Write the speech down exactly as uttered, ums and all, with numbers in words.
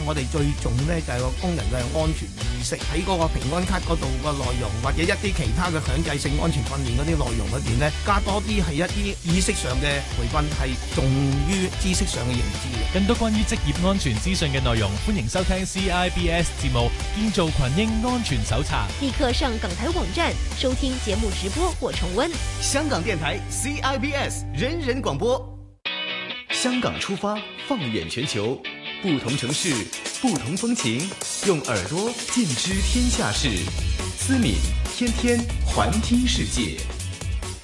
我哋最重咧就係個工人嘅安全意識，喺嗰個平安卡嗰度個內容，或者一啲其他嘅強制性安全訓練嗰啲內容裏邊咧，加多啲係一啲意識上嘅培訓，係重於知識上嘅認知嘅。 更多關於職業安全資訊嘅內容，歡迎收聽 C I B S 節目《建造群英安全手冊》。 立刻上港台網站收聽節目直播或重溫。 香港電台 C I B S 人人廣播，香港出發，放眼全球，不同城市，不同風情，用耳朵見知天下事。思敏天天環聽世界。